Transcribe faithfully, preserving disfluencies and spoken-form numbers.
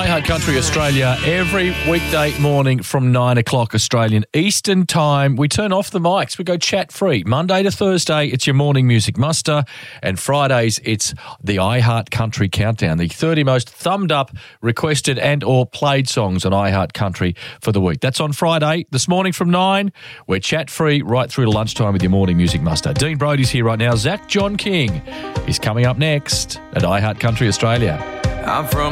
iHeart Country Australia every weekday morning from nine o'clock Australian Eastern Time. We turn off the mics. We go chat-free. Monday to Thursday, it's your morning music muster. And Fridays, it's the iHeart Country Countdown, the thirty most thumbed-up, requested and or played songs on iHeart Country for the week. That's on Friday. This morning from nine, we're chat-free right through to lunchtime with your morning music muster. Dean Brody's here right now. Zach John King is coming up next at iHeart Country Australia. I'm from